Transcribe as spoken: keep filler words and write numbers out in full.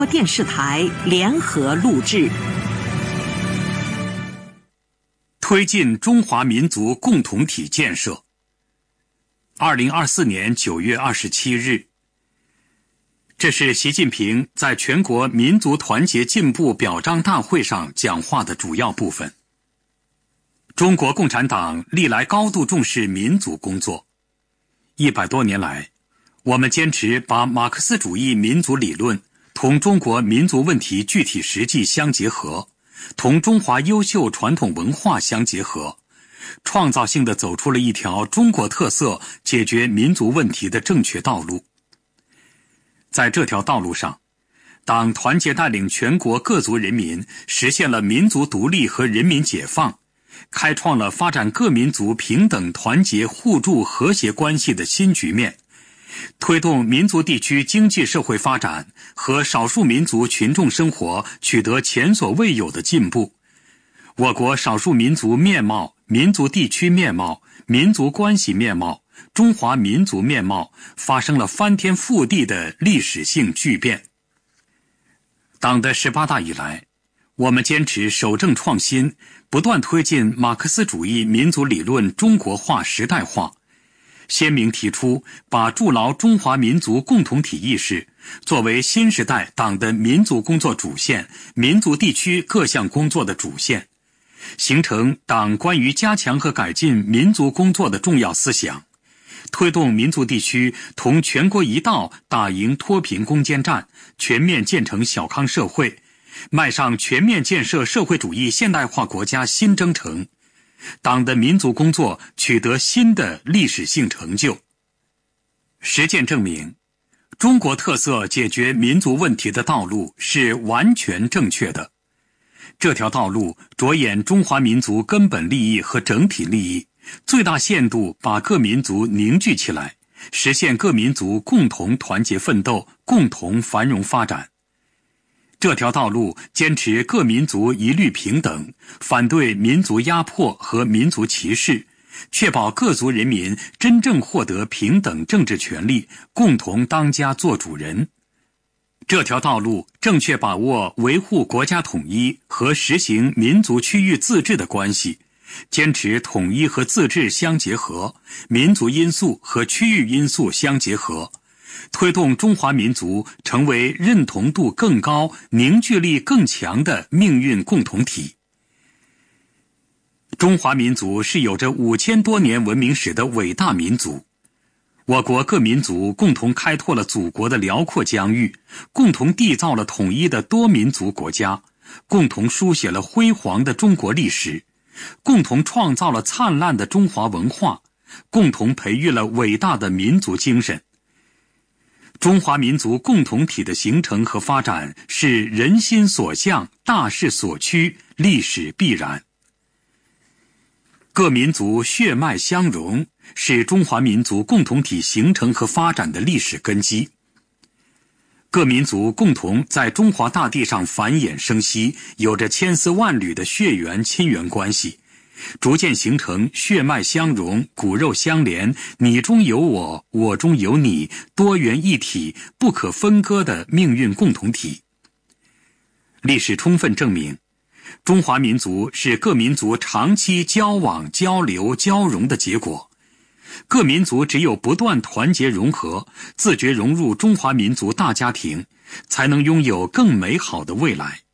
电视台联合录制， 推进中华民族共同体建设。二零二四年九月二十七日，这是习近平在全国民族团结进步表彰大会上讲话的主要部分。中国共产党历来高度重视民族工作，一百多年来，我们坚持把马克思主义民族理论同中国民族问题具体实际相结合，同中华优秀传统文化相结合，创造性地走出了一条中国特色解决民族问题的正确道路。在这条道路上，党团结带领全国各族人民实现了民族独立和人民解放，开创了发展各民族平等团结互助和谐关系的新局面，推动民族地区经济社会发展和少数民族群众生活取得前所未有的进步。我国少数民族面貌、民族地区面貌、民族关系面貌、中华民族面貌发生了翻天覆地的历史性巨变。党的十八大以来，我们坚持守正创新，不断推进马克思主义民族理论中国化时代化，鲜明提出把筑牢中华民族共同体意识作为新时代党的民族工作主线、民族地区各项工作的主线，形成党关于加强和改进民族工作的重要思想，推动民族地区同全国一道打赢脱贫攻坚战，全面建成小康社会，迈上全面建设社会主义现代化国家新征程。党的民族工作取得新的历史性成就。实践证明，中国特色解决民族问题的道路是完全正确的。这条道路着眼中华民族根本利益和整体利益，最大限度把各民族凝聚起来，实现各民族共同团结奋斗，共同繁荣发展。这条道路坚持各民族一律平等，反对民族压迫和民族歧视，确保各族人民真正获得平等政治权利，共同当家作主人。这条道路正确把握维护国家统一和实行民族区域自治的关系，坚持统一和自治相结合，民族因素和区域因素相结合，推动中华民族成为认同度更高、凝聚力更强的命运共同体。中华民族是有着五千多年文明史的伟大民族，我国各民族共同开拓了祖国的辽阔疆域，共同缔造了统一的多民族国家，共同书写了辉煌的中国历史，共同创造了灿烂的中华文化，共同培育了伟大的民族精神。中华民族共同体的形成和发展是人心所向、大势所趋、历史必然。各民族血脉相融，是中华民族共同体形成和发展的历史根基。各民族共同在中华大地上繁衍生息，有着千丝万缕的血缘亲缘关系，逐渐形成血脉相融、骨肉相连、你中有我、我中有你、多元一体、不可分割的命运共同体。历史充分证明，中华民族是各民族长期交往、交流、交融的结果。各民族只有不断团结融合，自觉融入中华民族大家庭，才能拥有更美好的未来。